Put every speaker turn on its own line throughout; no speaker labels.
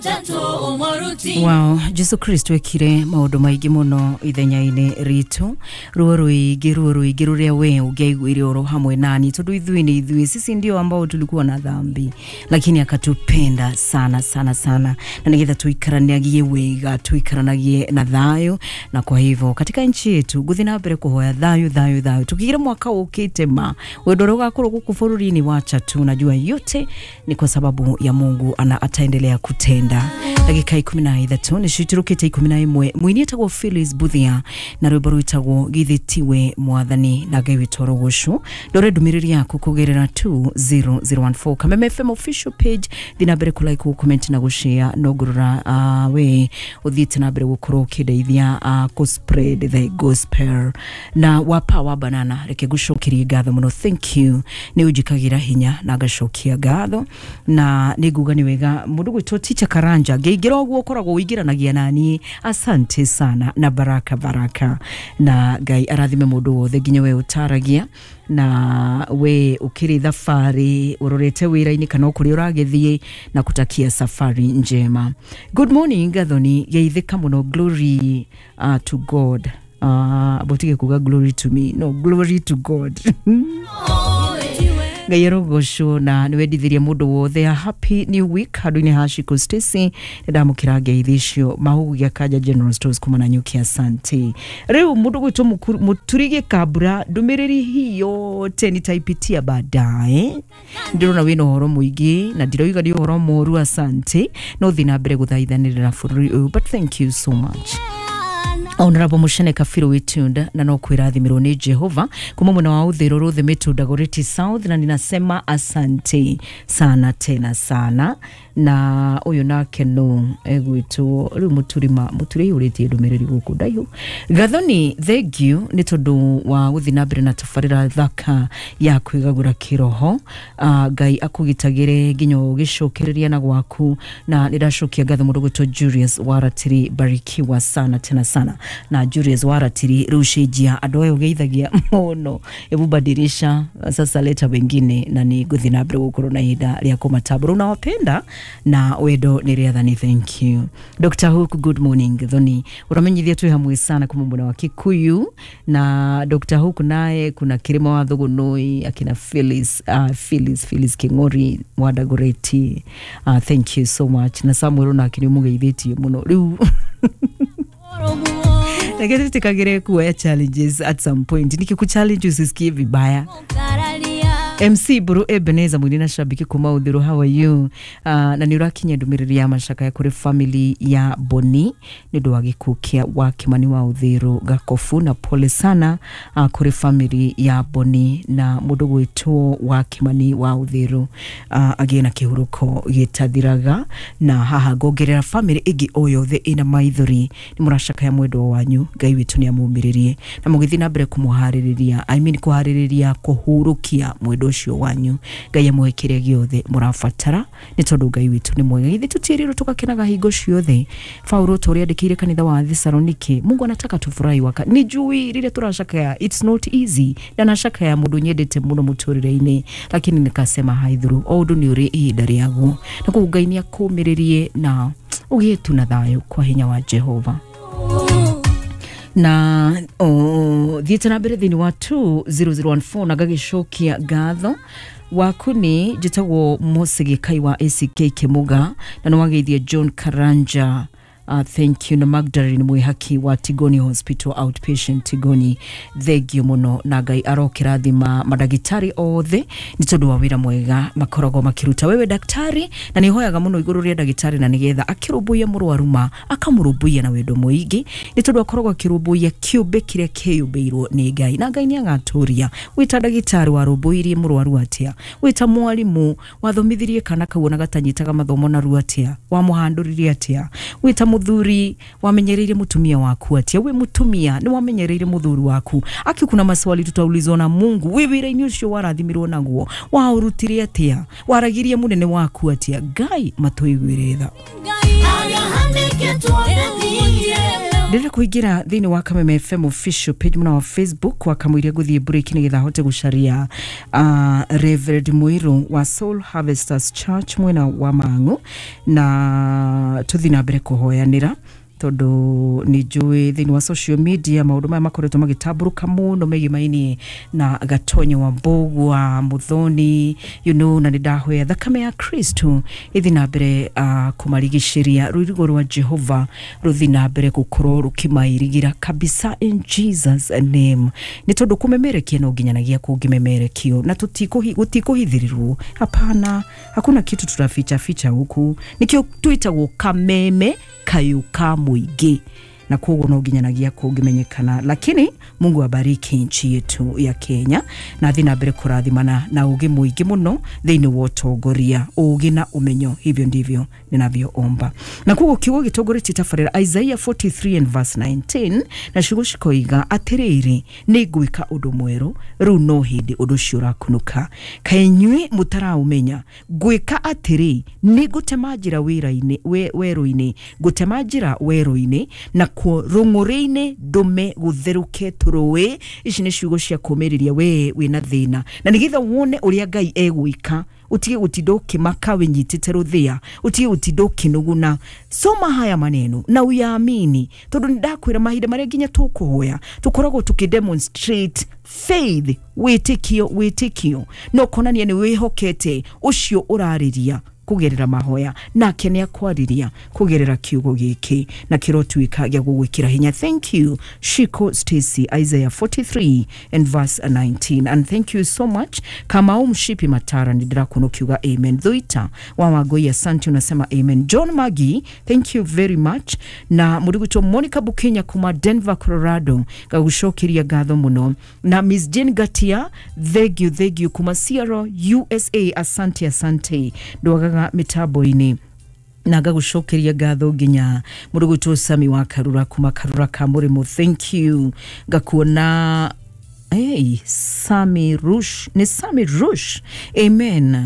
Wow, Jesu Kristo ekire maundu maingi muno ithenya-ini ritu ruo ruingi ruria we ugeiguire oro hamwe nani tondu ithui sisi ndio ambao tulikuwa na dhambi lakini akatupenda sana sana sana na nigetha tuikaranagie wega tuikaranagie na thayo na kwa hivyo katika nchi yetu guthi na mbere kuhoya thayo tukigira mwaka ukite ma wendoro gakuru guku bururi-ini wacha tu najua yote ni kwa sababu ya Mungu ataendelea kutenda. Dakika 13 nishiturukite 11 mwini etagwo Phyllis Buthia na rwimbo rwitagwo Githitiwe Mwathani na Ngai witũ Rũgũcũ ndore ndumiriri yaku kugerera 20014 Kameme FM official page thina mbere ku like comment na gushare no gurura we uthiite na mbere gukorwo kideithia ku spread the gospel na wa banana reke gucokerie ngatho muno. Thank you ni ujikagira hinya na gacokia ngatho na niguga ni wega mundu gwitwo Teacher Karanja ngeigira ogwo koragwo wigiranagia nani. Asante sana na baraka na Ngai arathime mundu wothe nginya we utaragia na we ukiri thafari urorete wira-ini kana ukuri uragethie na kutakia safari njema. Good morning gathoni geithika muno. Glory to God. Botige kuga glory to me, no, glory to God. Ngai Rũgũcũ na niwendithirie mundu wothe a happy new week handu-ini ha Shiko Stacy ndamukira ngeithicio mahugu gya Kaja General Stores kumana nyuki. Asante. Riu mundu gwitwo muturige kabura ndumiriri hiyo teni taipitia baadaye ndirona wino horo muingi na ndiroiga ni horo moru. Asante no thina mbere guthaithanirira bururi but thank you so much. Honorable Mushene Kafiro witunda na no kwirathimiro ni Jehova kuma mwana wa uthiro ruthe mitunda Goreti South na ninasema asante sana tena sana na uyu nake no egwitwo ri muturi uriti ndumiriri guku ndaihu gathoni. Thank you ni tondu wa guthina mbere na tafarira thaka ya kwigagura kiroho. Ngai akugitagire nginyo gicokereria na gwaku na niracokia ngatho mundu gwitwo Julius Waratiri. Barikiwa sana tena sana na Julius Waratiri rushijia adoyo geithagia muno ebubadirisha sasa leta wengine na ni guthina mbere gukuru na hida ria kumataburu na wapenda na wedo niriathani. Thank you Dr. Hook. Good morning Thoni uramenyithia tu hamwe sana kumumbuna wa Kikuyu na Dr. Hook naye kuna Kirima wa Thugunoi akina Phyllis Kingori wa Dagoretti. Thank you so much na Samuel na akini mugeithitio muno riu Nageti tikagire kuwa challenges at some point. Nikikuchallenge usisikie vibaya. MC Buru Ebeneza mwinina shabiki kuma udhiru. How are you? Na nirakinya ndumiriri ya mashaka ya kure family ya Boni nido wagikukia wa Kimani wa udhiru gakofu na pole sana kure family ya Boni na mudogo wetu wa Kimani wa udhiru agena kihuruko gitathiraga na haha gogerera family igi oyothe ina maithori ni murashaka ya mwedo wanyu. Ngai witu ni amumiririe na mugithina mbere kumuhaririria kuhaririria kuhurukia mwedo cio wanyu. Ngai amwekire giothe murafatara ni tondu Ngai witu ni mwega. Ithi tutiriro tugakenaga hingo ciothe. Paulo tori andikire kanitha wa Thessaloniki. Mungu anataka tufurahi ni jui rire turashaka ya it's not easy na nashaka ya mundu nyendete muno muturire-ini lakini nikasema haithuru odu ni uri ihinda riagu na kugainia kumiririe na ugitu na thayo kwa hinya wa Jehova na thiete na mbere thini wa 20014 na gagicokia ngatho wakuni jitagwo Mosigi Kai wa ACK Kimuga na nwageithia John Karanja. Thank you na Magdalene Mwihaki wa Tigoni Hospital Outpatient Tigoni. Thank you muno na Ngai arokira thima madagitari othe ni tondu wa wira mwega makorogo makiruta. Wewe daktari na nihoyaga muno iguru ria dagitari na nigetha akirubuya murwaruma akamurubuya na wendo muingi ni tondu akorogo akirubuya kiumbe kiria kiyumbeirwo ni Ngai na Ngai ni agaturia. Wita dagitari warubuirie murwaru atia, wita mwalimu wathomithirie kana kawona gatanyitaga mathomo na ruatia wa muhanduririe atia, wita muthuri wamenyereire mutumia waku atia. We mutumia ni wamenyereire muthuri waku aki kuna maswali tutaulizwa na Mungu we wira-ini ucio warathimirwo naguo waurutire atia, waragirie munene waku atia. Ngai matuiguire tha Ndira kuigira thini wa Kameme FM official page muna wa Facebook wakamwiria guthie break ni getha hote gucaria Reverend Muiru wa Soul Harvesters Church mwena wa Mangu na tuthina mbere kuhoyanira todo ni njui thini wa social media maundu maya makoretwo magitaburuka muno megimaini na Gatonyo wa Mbogu wa Muthoni na ndahwe thakame ya Kristo ithina mbere kumarigishiria rurigo rwa Jehova ruthina mbere gukorwo rukimairigira kabisa in Jesus name ni todo kumemerekia no nginyanagia kungimemerekio na gutikuhithirirwo hapana hakuna kitu tutaficha huku nikio tuitagwo kameme kayuka muigi na kogo no ginyanagia kugimenyekana lakini Mungu abariki nchi yetu ya Kenya na thina mbere kurathimana na ugi muigi muno thini wotongoria ugi na umenyo hivyo ndivyo ninavyoomba na kogo kiugo gitogore titafarira Isaiah 43 and verse 19 na shigushikoiga atiriri niguika undu mweru ru no hindi undu ciura kunuka kainywe mutaraumenya gwika atiri nigutemajira wira-ini weru-ini gutemajira weru-ini na rungure-ini ndume gutheruke turuwe ici ni ciugo cia kumiriria we wina thina na nigitha wone uria Ngai egwika utige gutidoke makawe nyitite ruthia utige gutidoke nuguna soma haya maneno na uyaamini tondu ndakwira mahinde maria nginya tukuhoya tukoragwo tukidemonstrate faith witikio no konania ni wihokete ucio urariria kugerera mahoya nake ni akwariria kugerera kiugo giki na kirotwika gya gugwikira hinya. Thank you Shiko Stacy, Isaiah 43 and verse 19 and thank you so much kama mshipi matara ndira kuno kiuga amen dhuita wa Wagoi asante unasema amen. John Magi thank you very much na muriguto Monica Bukenya kuma Denver Colorado gagushokiria gatho muno na Miss Jane Gatia thank you kuma Sierra USA asante ndogaga mitabo-ini na gagushokeria gatho nginya murugutu Sami wa Karura kuma Karura ka murimo thank you gakuona Sami Rush ni Sami Rush amen.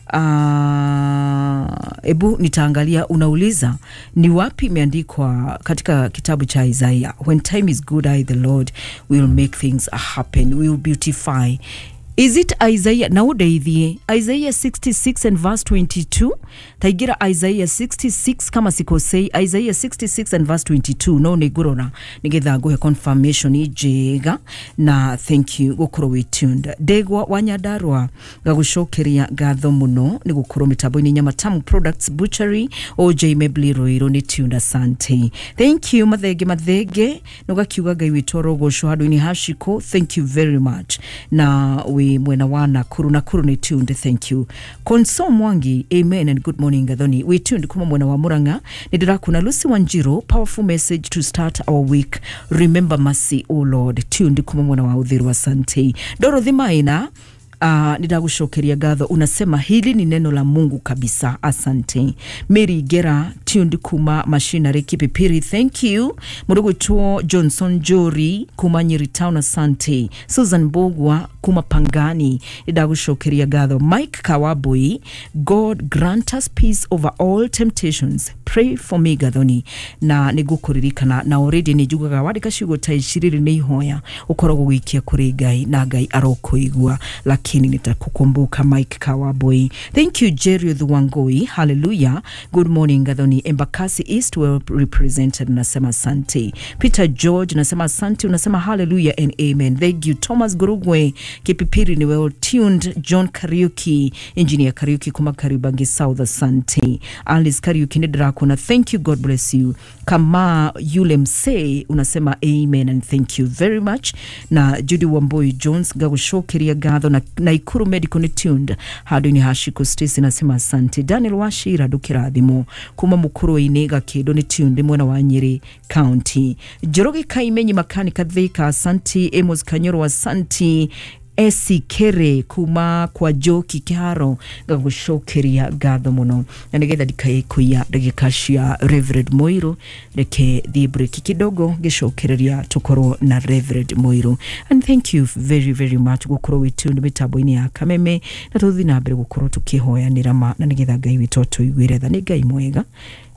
Ebu nitaangalia unauliza ni wapi imeandikwa katika kitabu cha Isaiah when time is good I the Lord will make things happen, will beautify. Is it Isaiah naudeithie Isaiah 66 and verse 22 taigira Isaiah 66 kama sikosei Isaiah 66 and verse 22 no negurona nigetha nguhe confirmation ijega na thank you gukoro we tuned degwa wanyadarwa gagushokeria gatho muno ni gukoro mitabo-ini Nyamatamu Products Butchery OJ Mebli Roiro ni tuned asante thank you mathege no gakiuga Ngai witoro gosho ni hashiko thank you very much na we mwena wana kuru ni tuned thank you Konso Mwangi amen and good morning Gathoni we tuned kuma mwena wa Muranga nidira kuna Lucy Wanjiro powerful message to start our week remember mercy oh Lord tuned kuma mwena wa Uthiru asante Dorothy Maina nidagushokeria gatho unasema hili ni neno la Mungu kabisa asante. Mary Gera tuned kuma Machinery Kipipiri thank you. Murugutuo Johnson Jori kuma Nyeri Town asante. Susan Bogwa kuma Pangani nidagushokeria gatho. Mike Kawabui God grant us peace over all temptations pray for me Gathoni na nigukuririkana na already nijugaga wadika ciugo ta iciriri ni ihoya ukorogo gwikia kuri Ngai na Ngai arokuigua lakini nitakukumbuka Mike Kawaboi thank you Jerry Dhuwangoi hallelujah good morning Gathoni Embakasi East well represented nasema asante Peter George nasema asante unasema hallelujah and amen thank you Thomas Gurugwe Kipipiri ni well tuned John Kariuki engineer Kariuki kuma Karibangi South asante Alice Kariuki nidra kuna thank you God bless you kama yule msee unasema amen and thank you very much na Judy Wamboi Jones gagushokeria gatho na Ikuru Medical tuned hadu ni hashiko Stacy nasema asante Daniel Washira dukirathimo kuma mukuru-ini gakido ni tuned mwena wa Nyeri County Joroge Kaimenyi makanika Thika asante Amos Kanyoro asante Esi Kere kuma kwa Joki Kiharo gagushokeria gatho muno na nigetha dikaye kuya dagikashia Reverend Muiru deke the break kidogo gishokereria tukoro na Reverend Muiru and thank you very very much gukoro witu mitabo-ini ya Kameme na tuthi na mbere gukoro tukihoya nirama na nigetha Ngai witoto igwire tha ni Ngai mwega